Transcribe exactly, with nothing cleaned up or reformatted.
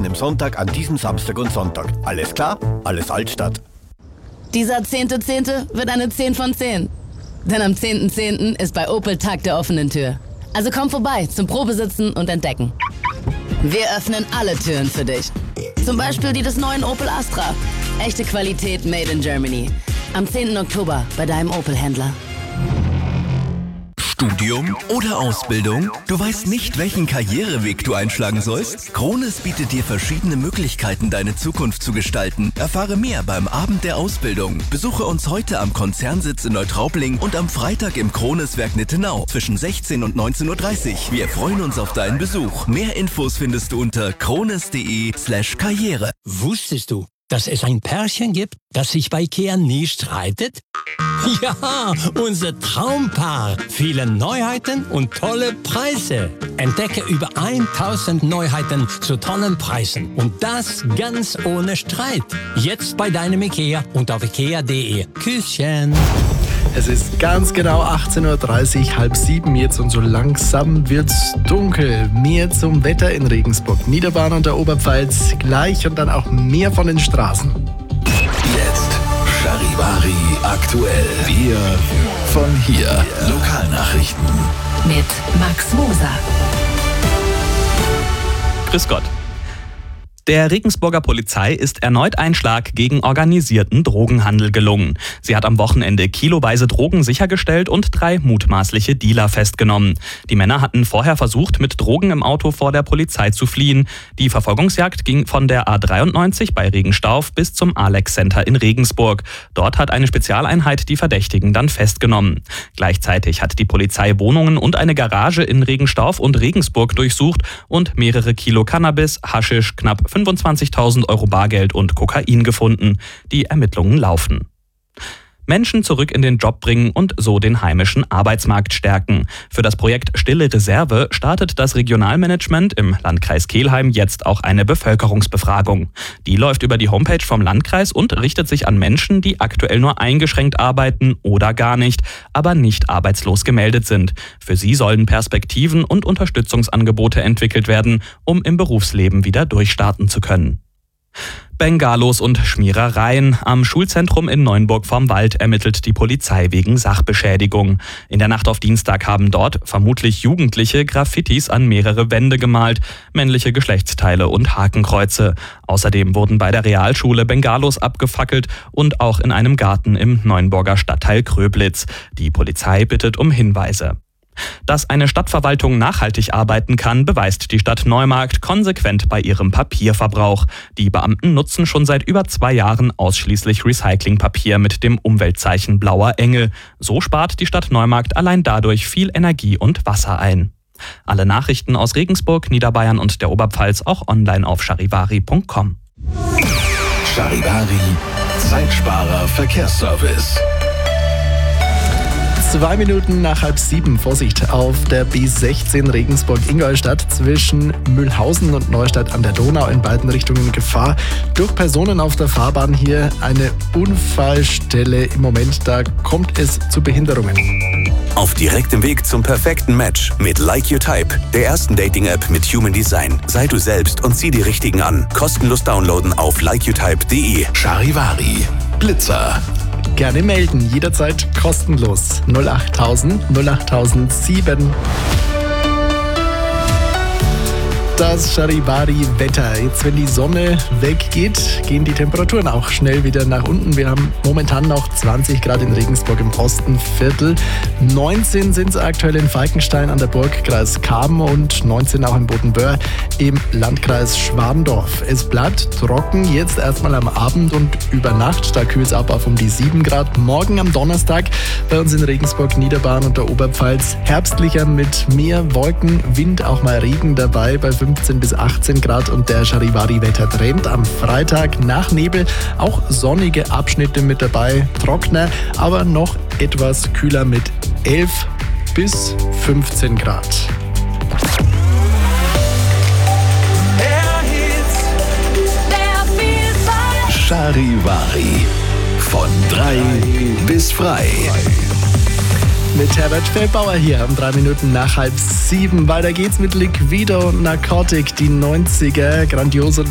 Treffen im Sonntag an diesem Samstag und Sonntag. Alles klar? Alles Altstadt. Dieser zehnte zehnte wird eine zehn von zehn. Denn am zehnten zehnten ist bei Opel Tag der offenen Tür. Also komm vorbei zum Probesitzen und Entdecken. Wir öffnen alle Türen für dich. Zum Beispiel die des neuen Opel Astra. Echte Qualität made in Germany. Am zehnten Oktober bei deinem Opel-Händler. Studium oder Ausbildung? Du weißt nicht, welchen Karriereweg du einschlagen sollst? Krones bietet dir verschiedene Möglichkeiten, deine Zukunft zu gestalten. Erfahre mehr beim Abend der Ausbildung. Besuche uns heute am Konzernsitz in Neutraubling und am Freitag im Kroneswerk Nittenau zwischen sechzehn und neunzehn Uhr dreißig. Wir freuen uns auf deinen Besuch. Mehr Infos findest du unter krones.de slash Karriere. Wusstest du, dass es ein Pärchen gibt, das sich bei Ikea nie streitet? Ja, unser Traumpaar. Viele Neuheiten und tolle Preise. Entdecke über tausend Neuheiten zu tollen Preisen. Und das ganz ohne Streit. Jetzt bei deinem Ikea und auf ikea punkt de. Küsschen. Es ist ganz genau achtzehn Uhr dreißig, halb sieben jetzt und so langsam wird's dunkel. Mehr zum Wetter in Regensburg, Niederbayern und der Oberpfalz gleich und dann auch mehr von den Straßen. Jetzt Charivari aktuell. Wir von hier. Lokalnachrichten. Mit Max Moser. Grüß Gott. Der Regensburger Polizei ist erneut ein Schlag gegen organisierten Drogenhandel gelungen. Sie hat am Wochenende kiloweise Drogen sichergestellt und drei mutmaßliche Dealer festgenommen. Die Männer hatten vorher versucht, mit Drogen im Auto vor der Polizei zu fliehen. Die Verfolgungsjagd ging von der A dreiundneunzig bei Regenstauf bis zum Alex Center in Regensburg. Dort hat eine Spezialeinheit die Verdächtigen dann festgenommen. Gleichzeitig hat die Polizei Wohnungen und eine Garage in Regenstauf und Regensburg durchsucht und mehrere Kilo Cannabis, Haschisch, knapp fünfundzwanzigtausend Euro Bargeld und Kokain gefunden. Die Ermittlungen laufen. Menschen zurück in den Job bringen und so den heimischen Arbeitsmarkt stärken. Für das Projekt Stille Reserve startet das Regionalmanagement im Landkreis Kelheim jetzt auch eine Bevölkerungsbefragung. Die läuft über die Homepage vom Landkreis und richtet sich an Menschen, die aktuell nur eingeschränkt arbeiten oder gar nicht, aber nicht arbeitslos gemeldet sind. Für sie sollen Perspektiven und Unterstützungsangebote entwickelt werden, um im Berufsleben wieder durchstarten zu können. Bengalos und Schmierereien. Am Schulzentrum in Neunburg vorm Wald ermittelt die Polizei wegen Sachbeschädigung. In der Nacht auf Dienstag haben dort vermutlich Jugendliche Graffitis an mehrere Wände gemalt, männliche Geschlechtsteile und Hakenkreuze. Außerdem wurden bei der Realschule Bengalos abgefackelt und auch in einem Garten im Neunburger Stadtteil Kröblitz. Die Polizei bittet um Hinweise. Dass eine Stadtverwaltung nachhaltig arbeiten kann, beweist die Stadt Neumarkt konsequent bei ihrem Papierverbrauch. Die Beamten nutzen schon seit über zwei Jahren ausschließlich Recyclingpapier mit dem Umweltzeichen Blauer Engel. So spart die Stadt Neumarkt allein dadurch viel Energie und Wasser ein. Alle Nachrichten aus Regensburg, Niederbayern und der Oberpfalz auch online auf charivari punkt com. Charivari, Zeitsparer Verkehrsservice. Zwei Minuten nach halb sieben. Vorsicht auf der B sechzehn Regensburg-Ingolstadt zwischen Mühlhausen und Neustadt an der Donau in beiden Richtungen Gefahr. Durch Personen auf der Fahrbahn hier eine Unfallstelle. Im Moment, da kommt es zu Behinderungen. Auf direktem Weg zum perfekten Match mit Like Your Type, der ersten Dating-App mit Human Design. Sei du selbst und zieh die Richtigen an. Kostenlos downloaden auf like you type punkt de. Charivari, Blitzer. Gerne melden, jederzeit kostenlos. null achttausend null achttausend sieben. Das Charivari-Wetter. Jetzt, wenn die Sonne weggeht, gehen die Temperaturen auch schnell wieder nach unten. Wir haben momentan noch zwanzig Grad in Regensburg im Ostenviertel. neunzehn sind es aktuell in Falkenstein an der Burg, Kreis Kamen, und neunzehn auch in Bodenböhr im Landkreis Schwandorf. Es bleibt trocken, jetzt erstmal am Abend und über Nacht. Da kühlt es ab auf um die sieben Grad. Morgen am Donnerstag bei uns in Regensburg, Niederbayern und der Oberpfalz herbstlicher mit mehr Wolken, Wind, auch mal Regen dabei bei fünfzehn bis achtzehn Grad, und der Charivari-Wetter-Trend am Freitag nach Nebel auch sonnige Abschnitte mit dabei, trockener, aber noch etwas kühler mit elf bis fünfzehn Grad. Charivari, von drei bis frei. Mit Herbert Feldbauer hier um drei Minuten nach halb sieben. Weiter geht's mit Liquido und Narcotic, die neunziger, grandios und